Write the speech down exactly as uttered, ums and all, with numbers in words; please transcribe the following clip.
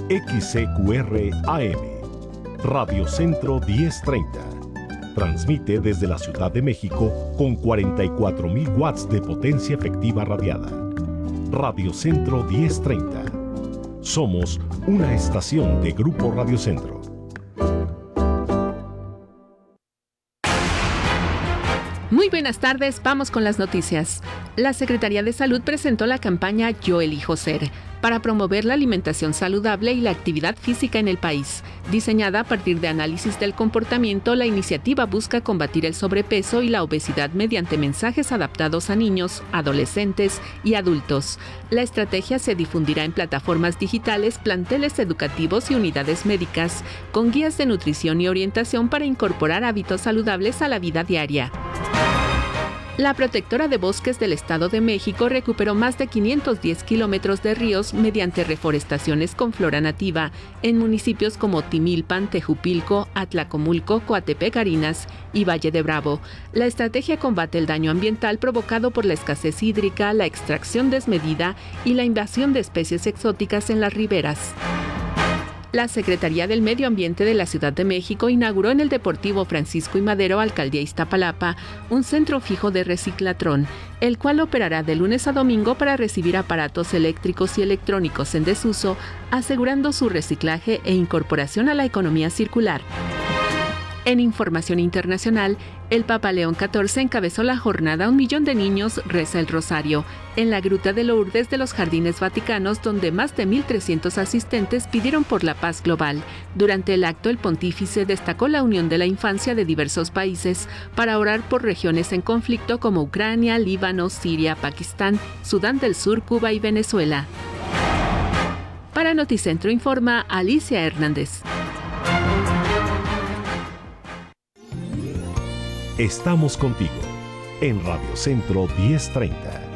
X C Q R A M, Radio Centro diez treinta. Transmite desde la Ciudad de México con cuarenta y cuatro mil watts de potencia efectiva radiada. Radio Centro diez treinta. Somos una estación de Grupo Radio Centro. Muy buenas tardes, vamos con las noticias. La Secretaría de Salud presentó la campaña Yo Elijo Ser para promover la alimentación saludable y la actividad física en el país. Diseñada a partir de análisis del comportamiento, la iniciativa busca combatir el sobrepeso y la obesidad mediante mensajes adaptados a niños, adolescentes y adultos. La estrategia se difundirá en plataformas digitales, planteles educativos y unidades médicas, con guías de nutrición y orientación para incorporar hábitos saludables a la vida diaria. La Protectora de Bosques del Estado de México recuperó más de quinientos diez kilómetros de ríos mediante reforestaciones con flora nativa en municipios como Timilpan, Tejupilco, Atlacomulco, Coatepec, Harinas y Valle de Bravo. La estrategia combate el daño ambiental provocado por la escasez hídrica, la extracción desmedida y la invasión de especies exóticas en las riberas. La Secretaría del Medio Ambiente de la Ciudad de México inauguró en el Deportivo Francisco I. Madero, Alcaldía Iztapalapa, un centro fijo de reciclatrón, el cual operará de lunes a domingo para recibir aparatos eléctricos y electrónicos en desuso, asegurando su reciclaje e incorporación a la economía circular. En información internacional, el Papa León catorce encabezó la jornada Un millón de niños reza el rosario en la Gruta de Lourdes de los Jardines Vaticanos, donde más de mil trescientos asistentes pidieron por la paz global. Durante el acto, el pontífice destacó la unión de la infancia de diversos países para orar por regiones en conflicto como Ucrania, Líbano, Siria, Pakistán, Sudán del Sur, Cuba y Venezuela. Para Noticentro informa Alicia Hernández. Estamos contigo en Radio Centro diez treinta.